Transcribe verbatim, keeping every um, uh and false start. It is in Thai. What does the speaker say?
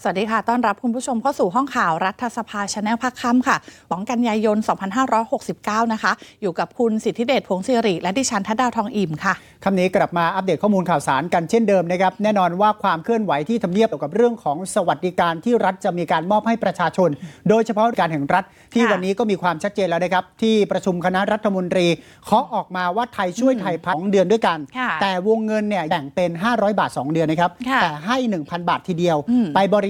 สวัสดีค่ะต้อนรับคุณผู้ชมเข้าสู่ห้องข่าวรัฐสภา Channel ภาคค่ำค่ะสองกันยายน สองพันห้าร้อยหกสิบเก้า นะคะอยู่กับคุณสิทธิเดช พงศ์สิริและดิฉันทัดดาวทองอิ่มค่ะคำนี้กลับมาอัปเดตข้อมูลข่าวสารกันเช่นเดิมนะครับแน่นอนว่าความเคลื่อนไหวที่ทำเนียบเกี่ยวกับเรื่องของสวัสดิการที่รัฐจะมีการมอบให้ประชาชนโดยเฉพาะการแห่งรัฐที่วันนี้ก็มีความชัดเจนแล้วนะครับที่ประชุมคณะรัฐมนตรีเคาะออกมาว่าไทยช่วยไทยพันสองเดือนด้วยกันแต่วงเงินเนี่ยแบ่งเป็นห้าร้อยบาทสองเดือนนะครับแต่ให้ หนึ่งพัน บาททีเดียวไปบริ